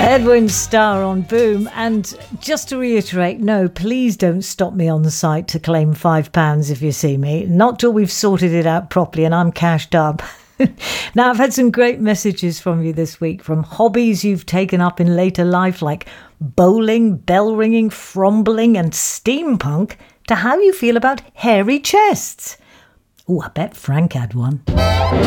Edwin Starr on Boom. And just to reiterate, no, please don't stop me on the site to claim £5 if you see me. Not till we've sorted it out properly and I'm cashed up. Now, I've had some great messages from you this week, from hobbies you've taken up in later life like bowling, bell ringing, frombling and steampunk, to how you feel about hairy chests. Oh, I bet Frank had one.